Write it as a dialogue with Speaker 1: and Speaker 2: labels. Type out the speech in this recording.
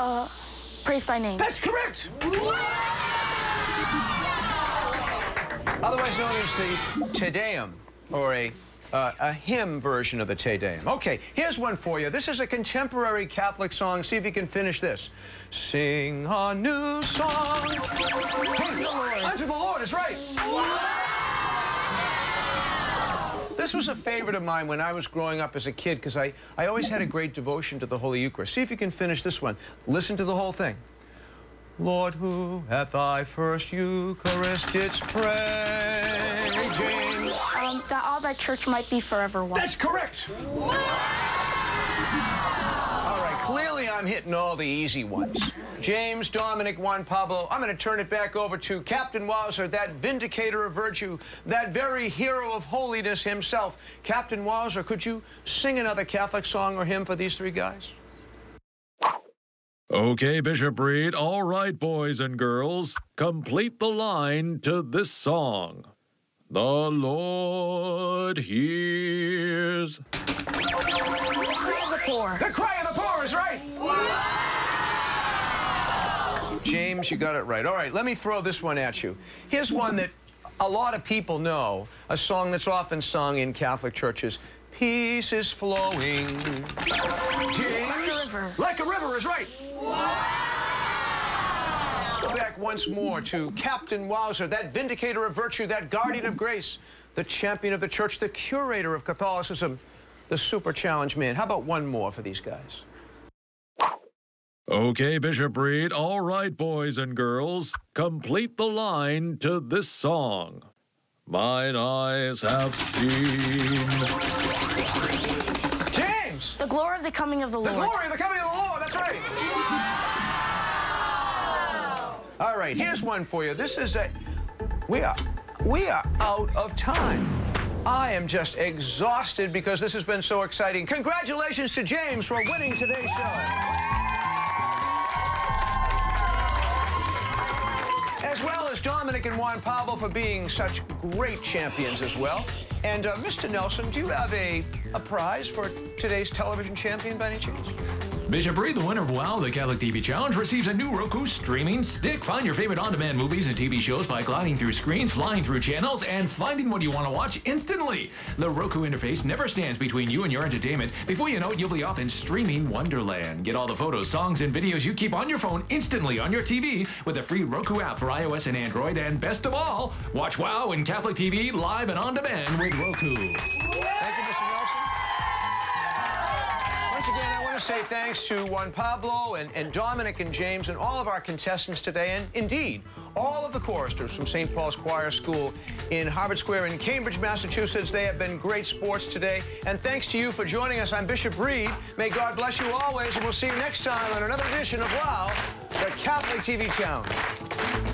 Speaker 1: Praised by Name.
Speaker 2: That's correct! Otherwise known as the Te Deum, or a hymn version of the Te Deum. Okay, here's one for you. This is a contemporary Catholic song. See if you can finish this. Sing a new song. Unto the Lord is right. This was a favorite of mine when I was growing up as a kid because I always had a great devotion to the Holy Eucharist. See if you can finish this one. Listen to the whole thing. Lord, who at thy first Eucharist didst pray, James.
Speaker 1: That all thy church might be forever one.
Speaker 2: That's correct. All right, clearly I'm hitting all the easy ones. James, Dominic, Juan Pablo, I'm going to turn it back over to Captain Wowzer, that vindicator of virtue, that very hero of holiness himself. Captain Wowzer, could you sing another Catholic song or hymn for these three guys?
Speaker 3: Okay, Bishop Reed. All right, boys and girls. Complete the line to this song. The Lord hears.
Speaker 1: The cry of the poor.
Speaker 2: The cry of the poor is right. James, you got it right. All right, let me throw this one at you. Here's one that a lot of people know, a song that's often sung in Catholic churches. Peace is flowing. James,
Speaker 1: Like a river.
Speaker 2: Like a river is right. Let's go back once more to Captain Wowzer, that vindicator of virtue, that guardian of grace, the champion of the church, the curator of Catholicism, the super challenge man. How about one more for these guys?
Speaker 3: Okay, Bishop Reed. All right, boys and girls. Complete the line to this song. Mine eyes have seen.
Speaker 2: James!
Speaker 1: The glory of the coming of the Lord.
Speaker 2: The glory of the coming of the Lord, that's right. All right, here's one for you. This is a... We are out of time. I am just exhausted because this has been so exciting. Congratulations to James for winning today's show. As well as Dominic and Juan Pablo for being such great champions as well. And Mr. Nelson, do you have a prize for today's television champion by any chance?
Speaker 4: Bishop Reed, the winner of WOW, the Catholic TV Challenge, receives a new Roku streaming stick. Find your favorite on-demand movies and TV shows by gliding through screens, flying through channels, and finding what you want to watch instantly. The Roku interface never stands between you and your entertainment. Before you know it, you'll be off in streaming wonderland. Get all the photos, songs, and videos you keep on your phone instantly on your TV with the free Roku app for iOS and Android. And best of all, watch WOW and Catholic TV live and on demand with Roku.
Speaker 2: Thank you, Mr. Nelson. Once again, I want to say thanks to Juan Pablo and Dominic and James and all of our contestants today, and indeed, all of the choristers from St. Paul's Choir School in Harvard Square in Cambridge, Massachusetts. They have been great sports today. And thanks to you for joining us. I'm Bishop Reed. May God bless you always, and we'll see you next time on another edition of WOW, the Catholic TV Challenge.